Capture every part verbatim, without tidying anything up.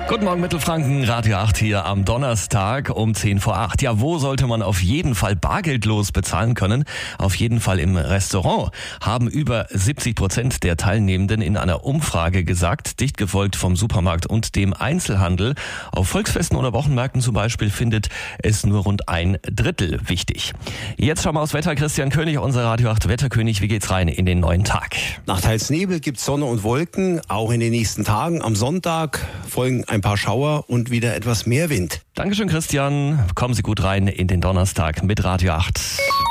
Guten Morgen Mittelfranken, Radio acht hier am Donnerstag um zehn vor acht. Ja, wo sollte man auf jeden Fall bargeldlos bezahlen können? Auf jeden Fall im Restaurant, haben über siebzig Prozent der Teilnehmenden in einer Umfrage gesagt, dicht gefolgt vom Supermarkt und dem Einzelhandel. Auf Volksfesten oder Wochenmärkten zum Beispiel findet es nur rund ein Drittel wichtig. Jetzt schauen wir aufs Wetter. Christian König, unser Radio acht Wetterkönig. Wie geht's rein in den neuen Tag? Nach teils Nebel gibt's Sonne und Wolken, auch in den nächsten Tagen. Am Sonntag folgen ein paar Schauer und wieder etwas mehr Wind. Dankeschön, Christian. Kommen Sie gut rein in den Donnerstag mit Radio acht.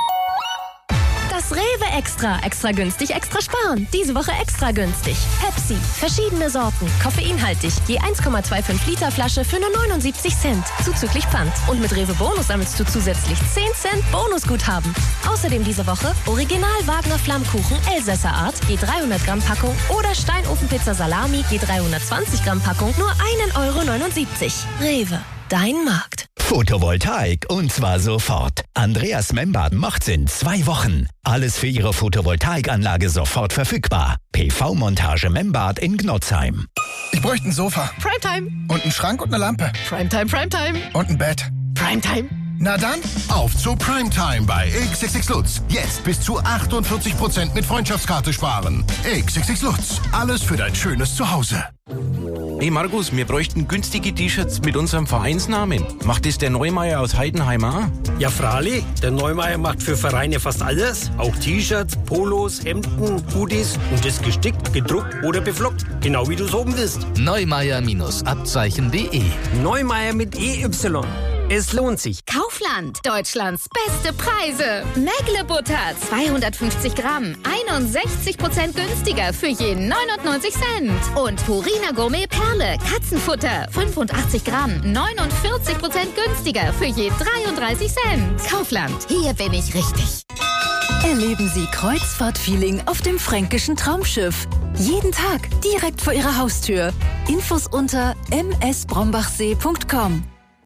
Das Rewe Extra. Extra günstig, extra sparen. Diese Woche extra günstig. Pepsi. Verschiedene Sorten. Koffeinhaltig. Je eins Komma fünfundzwanzig Liter Flasche für nur neunundsiebzig Cent. Zuzüglich Pfand. Und mit Rewe Bonus sammelst du zusätzlich zehn Cent Bonusguthaben. Außerdem diese Woche Original Wagner Flammkuchen Elsässer Art. Je dreihundert Gramm Packung. Oder Steinofenpizza Salami. Je dreihundertzwanzig Gramm Packung. Nur ein Euro neunundsiebzig. Rewe. Dein Markt. Photovoltaik und zwar sofort. Andreas Membart macht's in zwei Wochen. Alles für Ihre Photovoltaikanlage sofort verfügbar. P V-Montage Membart in Gnotzheim. Ich bräuchte ein Sofa. Primetime. Und einen Schrank und eine Lampe. Primetime, Primetime. Und ein Bett. Primetime. Na dann, auf zu Primetime bei X X X Lutz. Jetzt bis zu achtundvierzig Prozent mit Freundschaftskarte sparen. X X X Lutz. Alles für dein schönes Zuhause. Hey Markus, wir bräuchten günstige T-Shirts mit unserem Vereinsnamen. Macht das der Neumeier aus Heidenheim auch? Ja, freilich. Der Neumeier macht für Vereine fast alles. Auch T-Shirts, Polos, Hemden, Hoodies und das gestickt, gedruckt oder beflockt. Genau wie du es oben willst. Neumeier-Abzeichen punkt de. Neumeier mit E Y. Es lohnt sich. Kaufland, Deutschlands beste Preise. Mägle-Butter, zweihundertfünfzig Gramm, einundsechzig Prozent günstiger für je neunundneunzig Cent. Und Purina Gourmet Perle, Katzenfutter, fünfundachtzig Gramm, neunundvierzig Prozent günstiger für je dreiunddreißig Cent. Kaufland, hier bin ich richtig. Erleben Sie Kreuzfahrt-Feeling auf dem fränkischen Traumschiff. Jeden Tag direkt vor Ihrer Haustür. Infos unter m s brombachsee punkt com.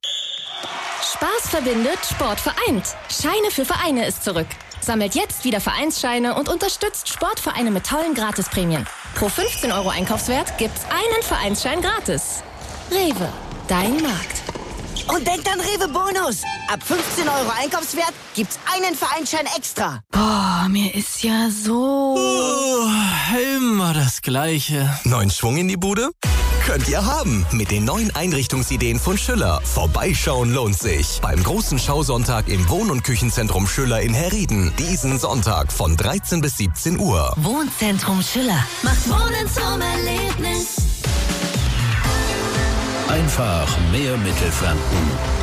Spaß verbindet, Sport vereint. Scheine für Vereine ist zurück. Sammelt jetzt wieder Vereinsscheine und unterstützt Sportvereine mit tollen Gratisprämien. Pro fünfzehn Euro Einkaufswert gibt's einen Vereinsschein gratis. Rewe, dein Markt. Und denkt an Rewe Bonus. Ab fünfzehn Euro Einkaufswert gibt's einen Vereinsschein extra. Boah, mir ist ja so... Oh, immer das Gleiche. Neuen Schwung in die Bude? Könnt ihr haben mit den neuen Einrichtungsideen von Schüller. Vorbeischauen lohnt sich. Beim großen Schausonntag im Wohn- und Küchenzentrum Schüller in Herrieden. Diesen Sonntag von dreizehn bis siebzehn Uhr. Wohnzentrum Schüller. Macht Wohnen zum Erlebnis. Einfach mehr Mittelfranken.